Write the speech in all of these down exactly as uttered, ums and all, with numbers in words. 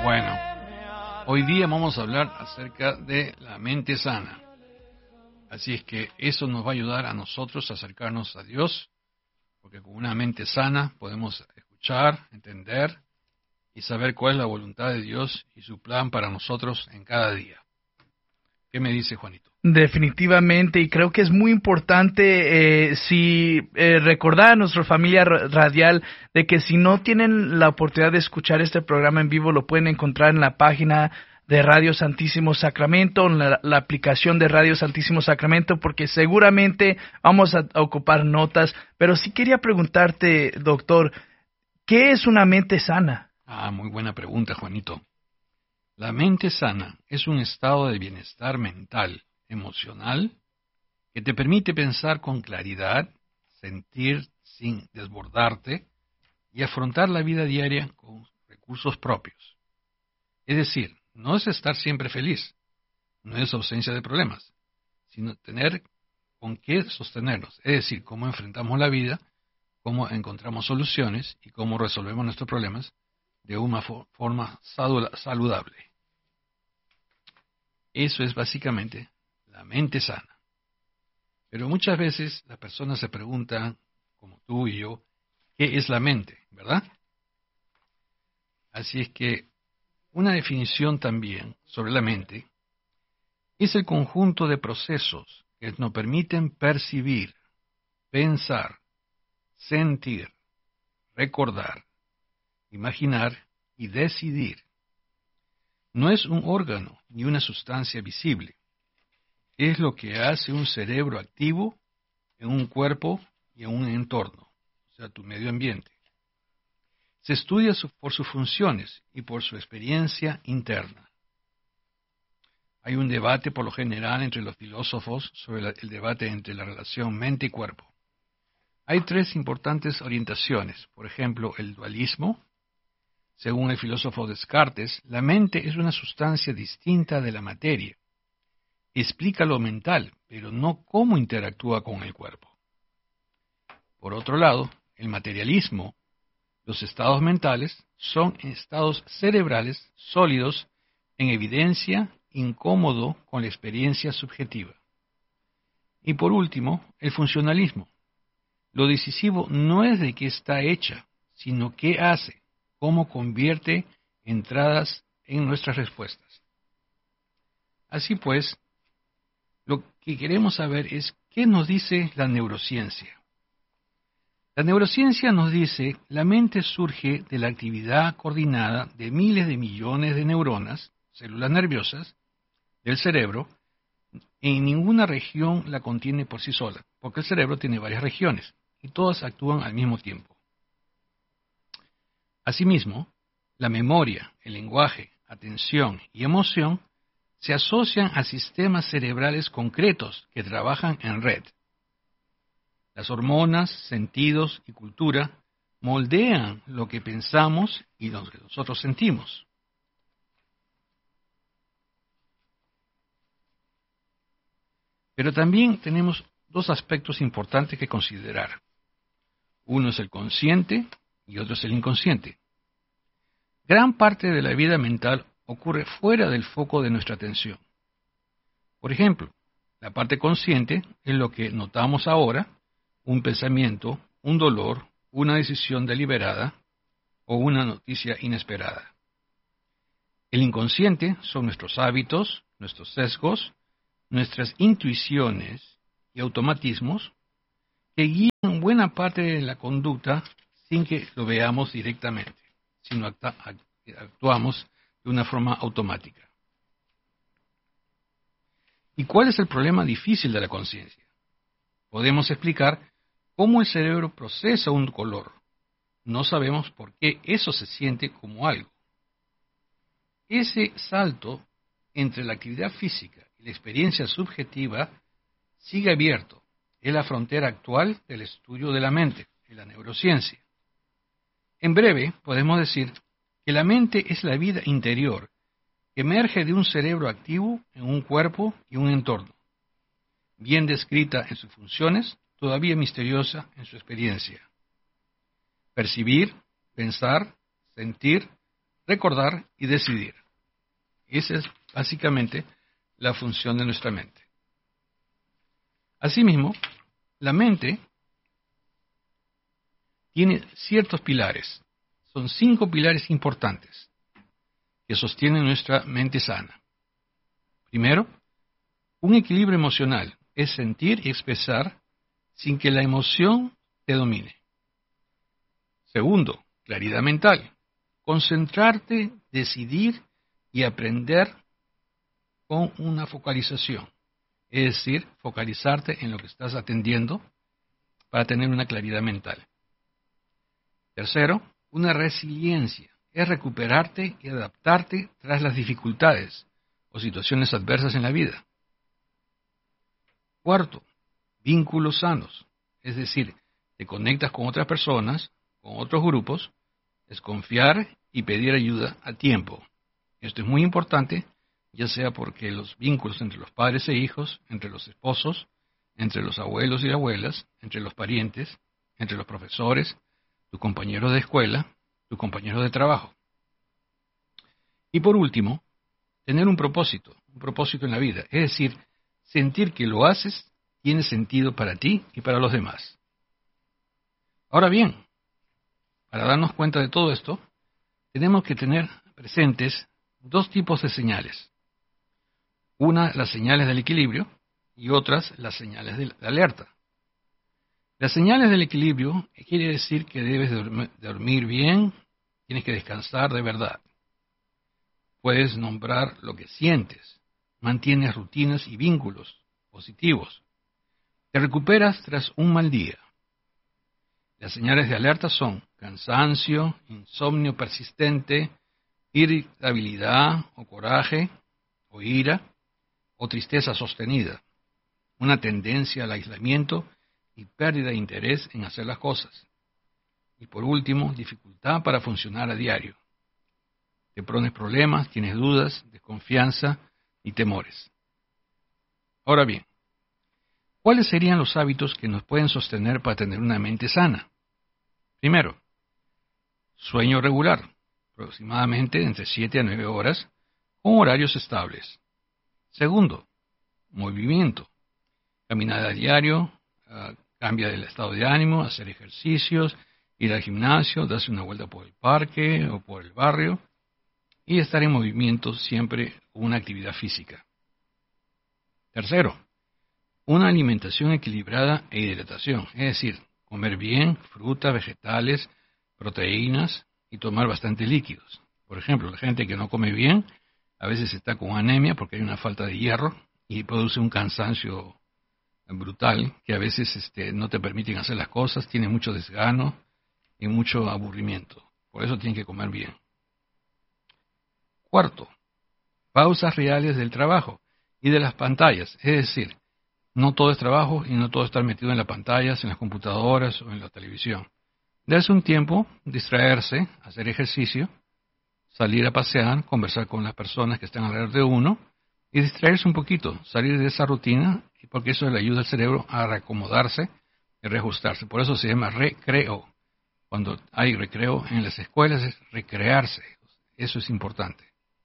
Bueno, hoy día vamos a hablar acerca de la mente sana. Así es que eso nos va a ayudar a nosotros a acercarnos a Dios, porque con una mente sana podemos escuchar, entender y saber cuál es la voluntad de Dios y su plan para nosotros en cada día. ¿Qué me dice Juanito? Definitivamente, y creo que es muy importante eh, si eh, recordar a nuestra familia radial de que si no tienen la oportunidad de escuchar este programa en vivo, lo pueden encontrar en la página de Radio Santísimo Sacramento, en la, la aplicación de Radio Santísimo Sacramento, porque seguramente vamos a, a ocupar notas, pero sí quería preguntarte, doctor, ¿qué es una mente sana? Ah, muy buena pregunta, Juanito. La mente sana es un estado de bienestar mental, emocional, que te permite pensar con claridad, sentir sin desbordarte y afrontar la vida diaria con recursos propios. Es decir, no es estar siempre feliz, no es ausencia de problemas, sino tener con qué sostenernos, es decir, cómo enfrentamos la vida, cómo encontramos soluciones y cómo resolvemos nuestros problemas de una fo- forma saludable. Eso es básicamente la mente sana. Pero muchas veces las personas se preguntan, como tú y yo, ¿qué es la mente? ¿Verdad? Así es que una definición también sobre la mente es el conjunto de procesos que nos permiten percibir, pensar, sentir, recordar, imaginar y decidir. No es un órgano ni una sustancia visible. Es lo que hace un cerebro activo en un cuerpo y en un entorno, o sea, tu medio ambiente. Se estudia su- por sus funciones y por su experiencia interna. Hay un debate por lo general entre los filósofos sobre la- el debate entre la relación mente y cuerpo. Hay tres importantes orientaciones, por ejemplo, el dualismo. Según el filósofo Descartes, la mente es una sustancia distinta de la materia. Explica lo mental, pero no cómo interactúa con el cuerpo. Por otro lado, el materialismo, los estados mentales son estados cerebrales sólidos en evidencia, incómodo con la experiencia subjetiva. Y por último, el funcionalismo. Lo decisivo no es de qué está hecha, sino qué hace, cómo convierte entradas en nuestras respuestas. Así pues, lo que queremos saber es qué nos dice la neurociencia. La neurociencia nos dice la mente surge de la actividad coordinada de miles de millones de neuronas, células nerviosas, del cerebro, y ninguna región la contiene por sí sola, porque el cerebro tiene varias regiones, y todas actúan al mismo tiempo. Asimismo, la memoria, el lenguaje, atención y emoción se asocian a sistemas cerebrales concretos que trabajan en red. Las hormonas, sentidos y cultura moldean lo que pensamos y lo que nosotros sentimos. Pero también tenemos dos aspectos importantes que considerar. Uno es el consciente y otro es el inconsciente. Gran parte de la vida mental ocurre fuera del foco de nuestra atención. Por ejemplo, la parte consciente es lo que notamos ahora, un pensamiento, un dolor, una decisión deliberada o una noticia inesperada. El inconsciente son nuestros hábitos, nuestros sesgos, nuestras intuiciones y automatismos que guían buena parte de la conducta sin que lo veamos directamente, sino acta- actuamos de una forma automática. ¿Y cuál es el problema difícil de la conciencia? Podemos explicar cómo el cerebro procesa un color. No sabemos por qué eso se siente como algo. Ese salto entre la actividad física y la experiencia subjetiva sigue abierto. Es la frontera actual del estudio de la mente, de la neurociencia. En breve, podemos decir que la mente es la vida interior que emerge de un cerebro activo en un cuerpo y un entorno, bien descrita en sus funciones, todavía misteriosa en su experiencia. Percibir, pensar, sentir, recordar y decidir. Esa es básicamente la función de nuestra mente. Asimismo, la mente tiene ciertos pilares. Son cinco pilares importantes que sostienen nuestra mente sana. Primero, un equilibrio emocional es sentir y expresar sin que la emoción te domine. Segundo, claridad mental. Concentrarte, decidir y aprender con una focalización. Es decir, focalizarte en lo que estás atendiendo para tener una claridad mental. Tercero, una resiliencia. Es recuperarte y adaptarte tras las dificultades o situaciones adversas en la vida. Cuarto, vínculos sanos. Es decir, te conectas con otras personas, con otros grupos, es confiar y pedir ayuda a tiempo. Esto es muy importante, ya sea porque los vínculos entre los padres e hijos, entre los esposos, entre los abuelos y abuelas, entre los parientes, entre los profesores, tus compañeros de escuela, tus compañeros de trabajo. Y por último, tener un propósito, un propósito en la vida, es decir, sentir que lo haces tiene sentido para ti y para los demás. Ahora bien, para darnos cuenta de todo esto, tenemos que tener presentes dos tipos de señales. Una, las señales del equilibrio, y otras, las señales de alerta. Las señales del equilibrio quiere decir que debes dormir bien, tienes que descansar de verdad. Puedes nombrar lo que sientes, mantienes rutinas y vínculos positivos. Te recuperas tras un mal día. Las señales de alerta son cansancio, insomnio persistente, irritabilidad o coraje o ira o tristeza sostenida, una tendencia al aislamiento y pérdida de interés en hacer las cosas. Y por último, dificultad para funcionar a diario. Te pones problemas, tienes dudas, desconfianza y temores. Ahora bien, ¿cuáles serían los hábitos que nos pueden sostener para tener una mente sana? Primero, sueño regular, aproximadamente entre siete a nueve horas, con horarios estables. Segundo, movimiento, caminada a diario, uh, cambia el estado de ánimo, hacer ejercicios, ir al gimnasio, darse una vuelta por el parque o por el barrio y estar en movimiento siempre con una actividad física. Tercero, una alimentación equilibrada e hidratación, es decir, comer bien, frutas, vegetales, proteínas y tomar bastante líquidos. Por ejemplo, la gente que no come bien a veces está con anemia porque hay una falta de hierro y produce un cansancio brutal que a veces este, no te permiten hacer las cosas, tiene mucho desgano y mucho aburrimiento. Por eso tienen que comer bien. Cuarto, pausas reales del trabajo y de las pantallas, es decir, no todo es trabajo y no todo estar metido en las pantallas, en las computadoras o en la televisión. Darse un tiempo, distraerse, hacer ejercicio, salir a pasear, conversar con las personas que están alrededor de uno y distraerse un poquito, salir de esa rutina, porque eso le ayuda al cerebro a reacomodarse y reajustarse. Por eso se llama recreo. Cuando hay recreo en las escuelas es recrearse. Eso es importante.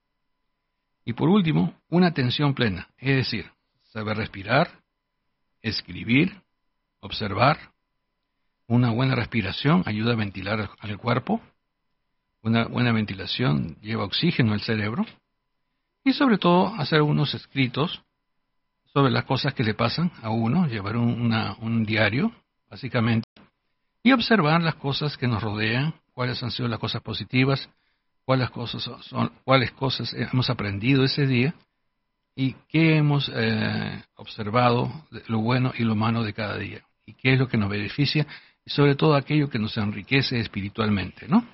Y por último, una atención plena, es decir, saber respirar, escribir, observar. Una buena respiración ayuda a ventilar al cuerpo. Una buena ventilación lleva oxígeno al cerebro. Y sobre todo hacer unos escritos sobre las cosas que le pasan a uno, llevar un, una, un diario, básicamente, y observar las cosas que nos rodean, cuáles han sido las cosas positivas, cuáles cosas son, cuáles cosas hemos aprendido ese día y qué hemos eh, observado, de lo bueno y lo malo de cada día, y qué es lo que nos beneficia, y sobre todo aquello que nos enriquece espiritualmente, ¿no?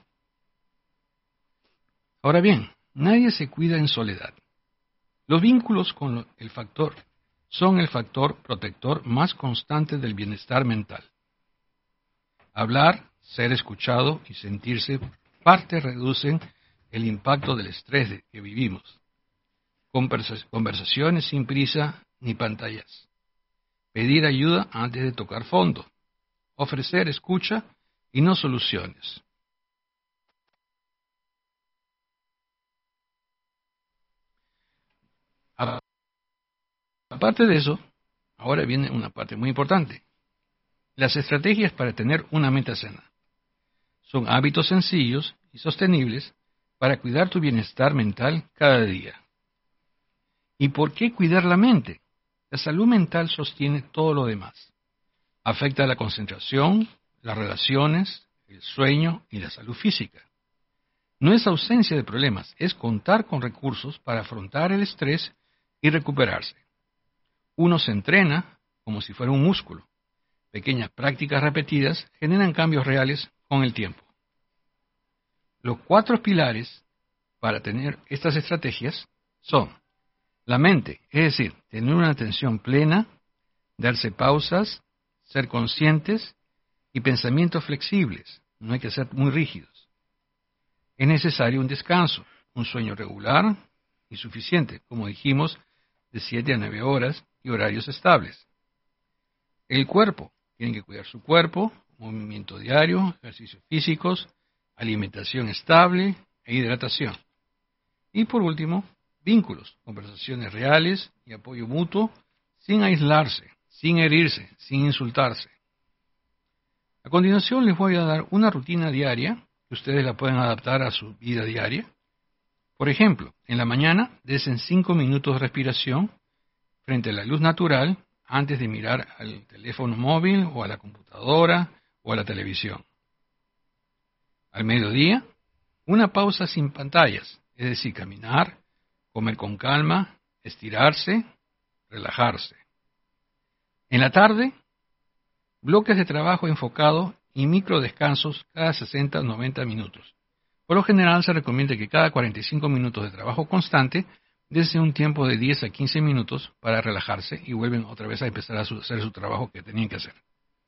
Ahora bien, nadie se cuida en soledad. Los vínculos con el factor son el factor protector más constante del bienestar mental. Hablar, ser escuchado y sentirse parte reducen el impacto del estrés que vivimos. Conversa- conversaciones sin prisa ni pantallas. Pedir ayuda antes de tocar fondo. Ofrecer escucha y no soluciones. Aparte de eso, ahora viene una parte muy importante. Las estrategias para tener una mente sana. Son hábitos sencillos y sostenibles para cuidar tu bienestar mental cada día. ¿Y por qué cuidar la mente? La salud mental sostiene todo lo demás. Afecta la concentración, las relaciones, el sueño y la salud física. No es ausencia de problemas, es contar con recursos para afrontar el estrés y recuperarse. Uno se entrena como si fuera un músculo. Pequeñas prácticas repetidas generan cambios reales con el tiempo. Los cuatro pilares para tener estas estrategias son la mente, es decir, tener una atención plena, darse pausas, ser conscientes y pensamientos flexibles. No hay que ser muy rígidos. Es necesario un descanso, un sueño regular y suficiente, como dijimos, de siete a nueve horas y horarios estables. El cuerpo, tienen que cuidar su cuerpo, movimiento diario, ejercicios físicos, alimentación estable e hidratación. Y por último, vínculos, conversaciones reales y apoyo mutuo, sin aislarse, sin herirse, sin insultarse. A continuación les voy a dar una rutina diaria que ustedes la pueden adaptar a su vida diaria. Por ejemplo, en la mañana desen cinco minutos de respiración frente a la luz natural antes de mirar al teléfono móvil o a la computadora o a la televisión. Al mediodía, una pausa sin pantallas, es decir, caminar, comer con calma, estirarse, relajarse. En la tarde, bloques de trabajo enfocado y micro descansos cada sesenta a noventa minutos. Por lo general se recomienda que cada cuarenta y cinco minutos de trabajo constante dense un tiempo de diez a quince minutos para relajarse y vuelven otra vez a empezar a hacer su trabajo que tenían que hacer.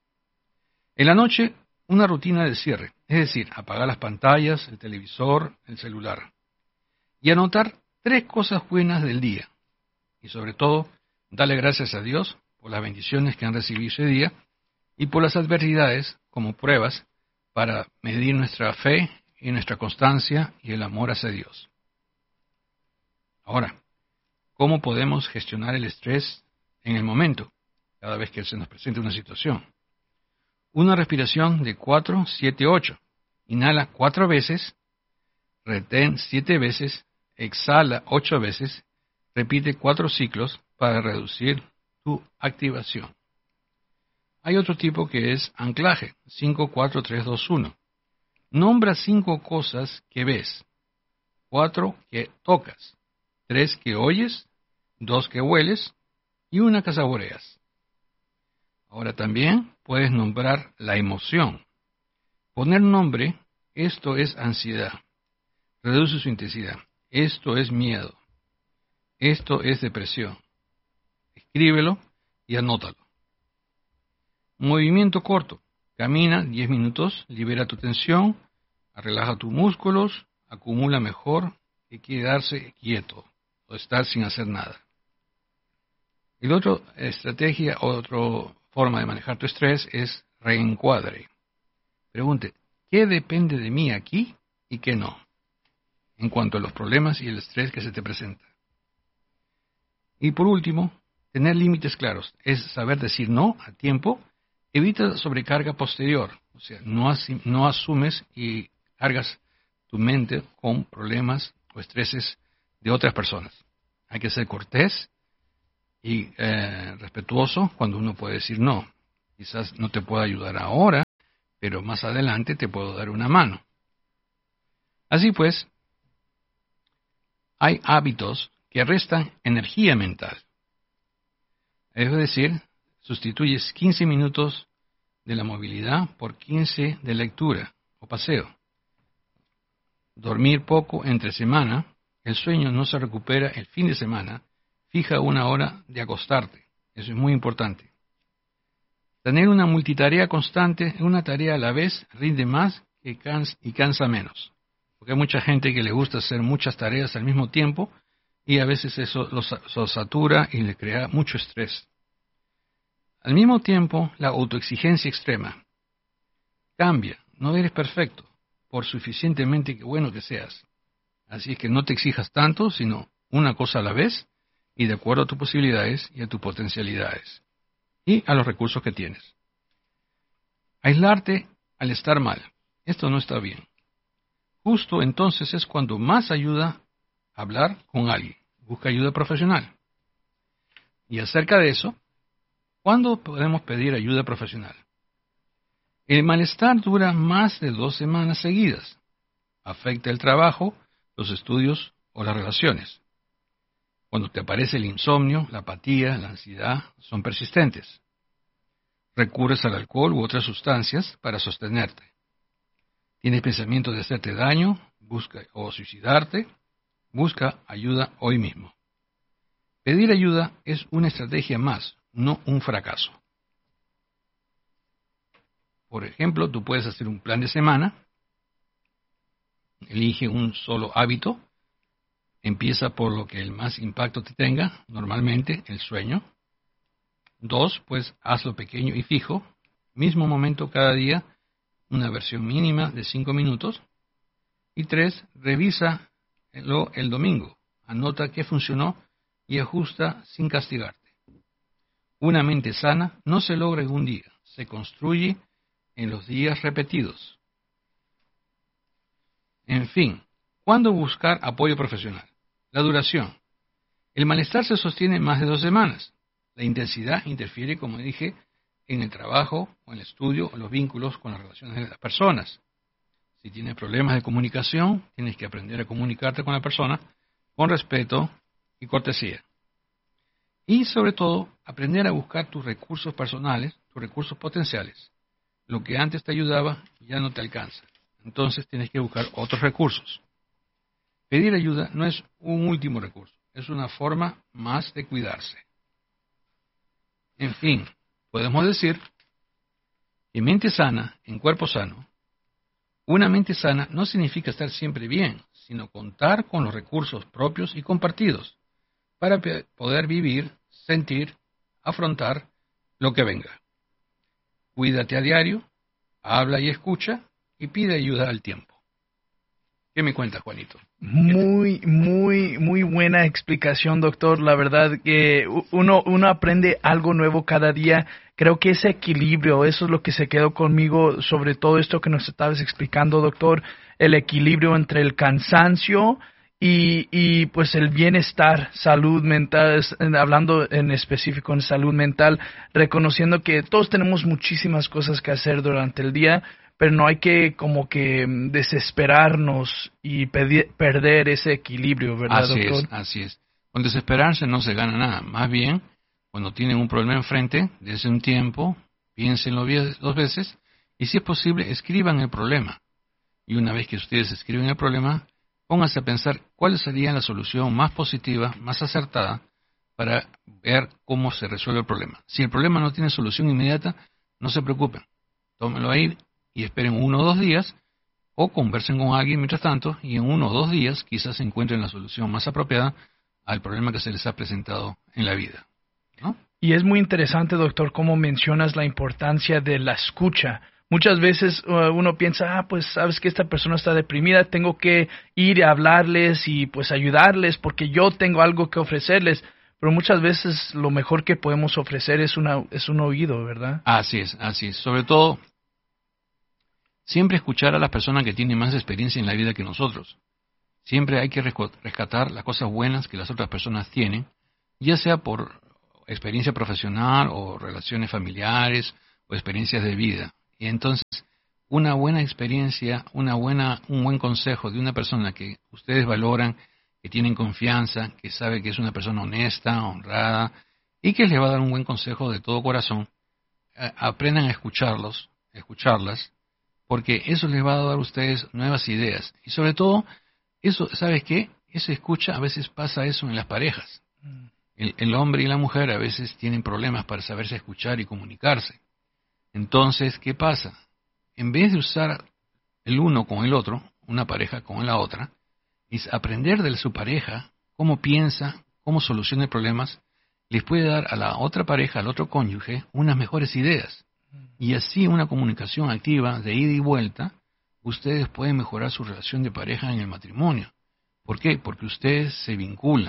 En la noche, una rutina de cierre, es decir, apagar las pantallas, el televisor, el celular. Y anotar tres cosas buenas del día. Y sobre todo, darle gracias a Dios por las bendiciones que han recibido ese día y por las adversidades como pruebas para medir nuestra fe y nuestra constancia y el amor hacia Dios. Ahora, ¿cómo podemos gestionar el estrés en el momento, cada vez que se nos presente una situación? Una respiración de cuatro, siete, ocho. Inhala cuatro veces, retén siete veces, exhala ocho veces, repite cuatro ciclos para reducir tu activación. Hay otro tipo que es anclaje, cinco, cuatro, tres, dos, uno. Nombra cinco cosas que ves, cuatro que tocas, tres que oyes, dos que hueles y una que saboreas. Ahora también puedes nombrar la emoción. Poner nombre, esto es ansiedad. Reduce su intensidad. Esto es miedo. Esto es depresión. Escríbelo y anótalo. Movimiento corto. Camina diez minutos, libera tu tensión, relaja tus músculos, acumula mejor que quedarse quieto o estar sin hacer nada. Y la otra estrategia, otra forma de manejar tu estrés es reencuadre. Pregunte, ¿qué depende de mí aquí y qué no? En cuanto a los problemas y el estrés que se te presenta. Y por último, tener límites claros. Es saber decir no a tiempo. Evita sobrecarga posterior. O sea, no, asim- no asumes y cargas tu mente con problemas o estreses de otras personas. Hay que ser cortés y eh, respetuoso cuando uno puede decir no. Quizás no te pueda ayudar ahora, pero más adelante te puedo dar una mano. Así pues, hay hábitos que restan energía mental. Es decir, sustituyes quince minutos de la movilidad por quince de lectura o paseo. Dormir poco entre semana, el sueño no se recupera el fin de semana, fija una hora de acostarte. Eso es muy importante. Tener una multitarea constante en una tarea a la vez rinde más que cansa y cansa menos. Porque hay mucha gente que le gusta hacer muchas tareas al mismo tiempo y a veces eso los, los satura y le crea mucho estrés. Al mismo tiempo, la autoexigencia extrema. Cambia, no eres perfecto, por suficientemente bueno que seas. Así es que no te exijas tanto, sino una cosa a la vez, y de acuerdo a tus posibilidades y a tus potencialidades y a los recursos que tienes. Aislarte al estar mal. Esto no está bien. Justo entonces es cuando más ayuda a hablar con alguien. Busca ayuda profesional. Y acerca de eso, ¿cuándo podemos pedir ayuda profesional? El malestar dura más de dos semanas seguidas. Afecta el trabajo, los estudios o las relaciones. Cuando te aparece el insomnio, la apatía, la ansiedad, son persistentes. Recurres al alcohol u otras sustancias para sostenerte. Tienes pensamientos de hacerte daño, busca o suicidarte, busca ayuda hoy mismo. Pedir ayuda es una estrategia más, no un fracaso. Por ejemplo, tú puedes hacer un plan de semana, elige un solo hábito, empieza por lo que el más impacto te tenga, normalmente el sueño. Dos, pues hazlo pequeño y fijo, mismo momento cada día, una versión mínima de cinco minutos. Y tres, revísalo el domingo, anota qué funcionó y ajusta sin castigarte. Una mente sana no se logra en un día, se construye en los días repetidos. En fin, ¿cuándo buscar apoyo profesional? La duración. El malestar se sostiene más de dos semanas. La intensidad interfiere, como dije, en el trabajo o en el estudio o los vínculos con las relaciones de las personas. Si tienes problemas de comunicación, tienes que aprender a comunicarte con la persona con respeto y cortesía. Y sobre todo, aprender a buscar tus recursos personales, tus recursos potenciales. Lo que antes te ayudaba ya no te alcanza. Entonces tienes que buscar otros recursos. Pedir ayuda no es un último recurso, es una forma más de cuidarse. En fin, podemos decir que mente sana en cuerpo sano. Una mente sana no significa estar siempre bien, sino contar con los recursos propios y compartidos para poder vivir, sentir, afrontar lo que venga. Cuídate a diario, habla y escucha y pide ayuda al tiempo. ¿Qué me cuentas, Juanito? Muy, muy, muy buena explicación, doctor. La verdad que uno, uno aprende algo nuevo cada día. Creo que ese equilibrio, eso es lo que se quedó conmigo sobre todo esto que nos estabas explicando, doctor. El equilibrio entre el cansancio y, y pues el bienestar, salud mental, hablando en específico en salud mental, reconociendo que todos tenemos muchísimas cosas que hacer durante el día, pero no hay que como que desesperarnos y pedir, perder ese equilibrio, ¿verdad, así doctor? Es, así es. Con desesperarse no se gana nada. Más bien, cuando tienen un problema enfrente, dense un tiempo, piénsenlo dos veces, y si es posible, escriban el problema. Y una vez que ustedes escriben el problema, pónganse a pensar cuál sería la solución más positiva, más acertada, para ver cómo se resuelve el problema. Si el problema no tiene solución inmediata, no se preocupen. Tómenlo ahí y esperen uno o dos días, o conversen con alguien mientras tanto, y en uno o dos días quizás encuentren la solución más apropiada al problema que se les ha presentado en la vida, ¿no? Y es muy interesante, doctor, cómo mencionas la importancia de la escucha. Muchas veces uh, uno piensa, ah, pues sabes que esta persona está deprimida, tengo que ir a hablarles y pues ayudarles porque yo tengo algo que ofrecerles. Pero muchas veces lo mejor que podemos ofrecer es, una, es un oído, ¿verdad? Así es, así es. Sobre todo, siempre escuchar a las personas que tienen más experiencia en la vida que nosotros. Siempre hay que rescatar las cosas buenas que las otras personas tienen, ya sea por experiencia profesional o relaciones familiares o experiencias de vida. Y entonces, una buena experiencia, una buena, un buen consejo de una persona que ustedes valoran, que tienen confianza, que sabe que es una persona honesta, honrada, y que les va a dar un buen consejo de todo corazón, eh, aprendan a escucharlos, a escucharlas, porque eso les va a dar a ustedes nuevas ideas. Y sobre todo, eso, ¿sabes qué? Eso escucha, a veces pasa eso en las parejas. El, el hombre y la mujer a veces tienen problemas para saberse escuchar y comunicarse. Entonces, ¿qué pasa? En vez de usar el uno con el otro, una pareja con la otra, es aprender de su pareja cómo piensa, cómo soluciona problemas, les puede dar a la otra pareja, al otro cónyuge, unas mejores ideas. Y así una comunicación activa de ida y vuelta, ustedes pueden mejorar su relación de pareja en el matrimonio. ¿Por qué? Porque ustedes se vinculan. O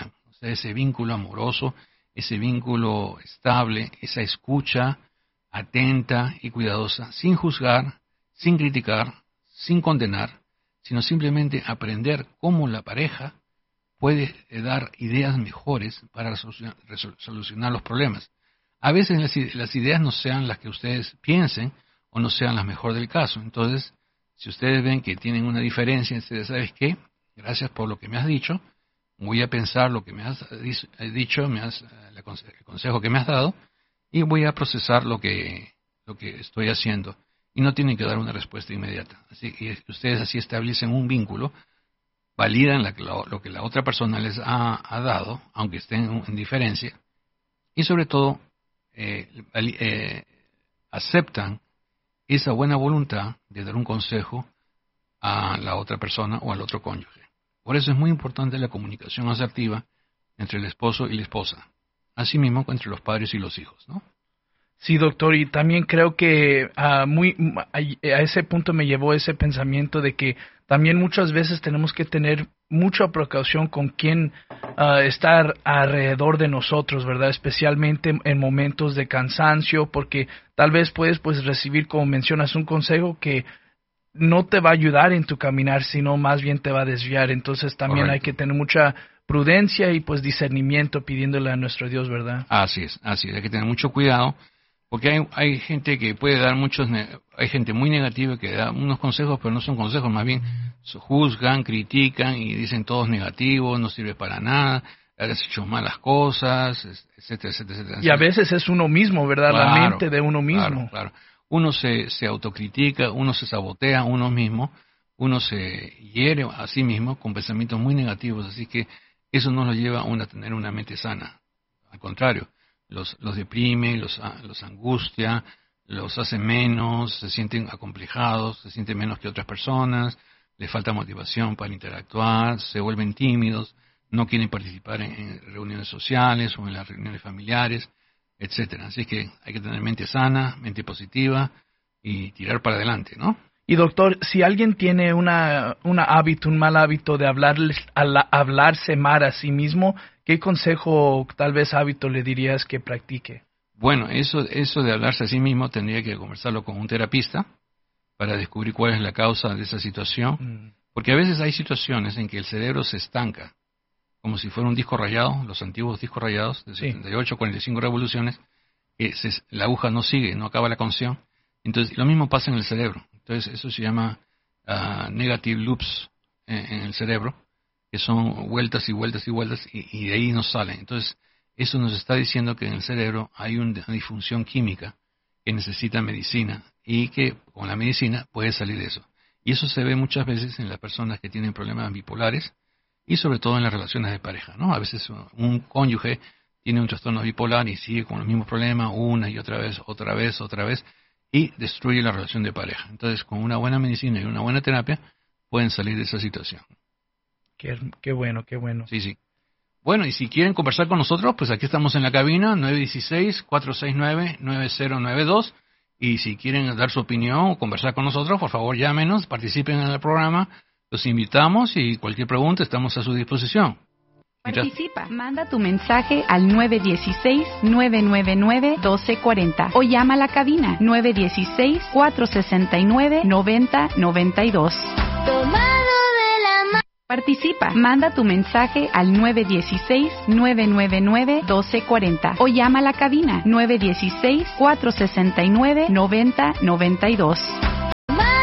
está ese vínculo amoroso, ese vínculo estable, esa escucha atenta y cuidadosa, sin juzgar, sin criticar, sin condenar, sino simplemente aprender cómo la pareja puede dar ideas mejores para solucionar los problemas. A veces las, las ideas no sean las que ustedes piensen o no sean las mejores del caso. Entonces, si ustedes ven que tienen una diferencia, ustedes, ¿sabes qué? Gracias por lo que me has dicho, voy a pensar lo que me has dicho, me has, el consejo que me has dado, y voy a procesar lo que, lo que estoy haciendo. Y no tienen que dar una respuesta inmediata. Así que ustedes así establecen un vínculo, validan la, lo que la otra persona les ha, ha dado, aunque estén en, en diferencia, y sobre todo eh, eh, aceptan esa buena voluntad de dar un consejo a la otra persona o al otro cónyuge. Por eso es muy importante la comunicación asertiva entre el esposo y la esposa, asimismo entre los padres y los hijos, ¿no? Sí, doctor, y también creo que uh, muy a, a ese punto me llevó ese pensamiento de que también muchas veces tenemos que tener mucha precaución con quién uh, estar alrededor de nosotros, ¿verdad? Especialmente en momentos de cansancio, porque tal vez puedes pues recibir, como mencionas, un consejo que no te va a ayudar en tu caminar, sino más bien te va a desviar. Entonces también Correcto. Hay que tener mucha prudencia y pues discernimiento pidiéndole a nuestro Dios, ¿verdad? Así es, así es, hay que tener mucho cuidado. Porque hay, hay gente que puede dar muchos, hay gente muy negativa que da unos consejos, pero no son consejos, más bien juzgan, critican y dicen todos negativos, no sirve para nada, has hecho malas cosas, etcétera, etcétera, etcétera. Y a veces es uno mismo, ¿verdad? Claro, la mente de uno mismo. Claro, claro. Uno se, se autocritica, uno se sabotea a uno mismo, uno se hiere a sí mismo con pensamientos muy negativos, así que eso no lo lleva a uno a tener una mente sana. Al contrario. Los, los deprime, los, los angustia, los hace menos, se sienten acomplejados, se sienten menos que otras personas, les falta motivación para interactuar, se vuelven tímidos, no quieren participar en, en reuniones sociales o en las reuniones familiares, etcétera. Así que hay que tener mente sana, mente positiva y tirar para adelante, ¿no? Y doctor, si alguien tiene una, una hábito, un mal hábito de hablarles, hablarse mal a sí mismo, ¿qué consejo, tal vez hábito, le dirías que practique? Bueno, eso, eso de hablarse a sí mismo tendría que conversarlo con un terapista para descubrir cuál es la causa de esa situación. Mm. Porque a veces hay situaciones en que el cerebro se estanca, como si fuera un disco rayado, los antiguos discos rayados de setenta y ocho, cuarenta y cinco revoluciones, que se, la aguja no sigue, no acaba la canción. Entonces, lo mismo pasa en el cerebro. Entonces, eso se llama uh, negative loops en, en el cerebro, que son vueltas y vueltas y vueltas, y, y de ahí no salen. Entonces, eso nos está diciendo que en el cerebro hay un, una disfunción química que necesita medicina, y que con la medicina puede salir de eso. Y eso se ve muchas veces en las personas que tienen problemas bipolares, y sobre todo en las relaciones de pareja, ¿no? A veces un cónyuge tiene un trastorno bipolar y sigue con los mismos problemas una y otra vez, otra vez, otra vez, y destruye la relación de pareja. Entonces, con una buena medicina y una buena terapia, pueden salir de esa situación. Qué, qué bueno, qué bueno. Sí, sí. Bueno, y si quieren conversar con nosotros, pues aquí estamos en la cabina, nueve uno seis, cuatro seis nueve, nueve cero nueve dos. Y si quieren dar su opinión o conversar con nosotros, por favor llámenos, participen en el programa, los invitamos y cualquier pregunta estamos a su disposición. Participa, manda tu mensaje al nueve uno seis, nueve nueve nueve, uno dos cuatro cero o llama a la cabina nueve uno seis, cuatro seis nueve, nueve cero nueve dos. Participa, manda tu mensaje al nueve uno seis, nueve nueve nueve, uno dos cuatro cero o llama a la cabina nueve uno seis, cuatro seis nueve, nueve cero nueve dos.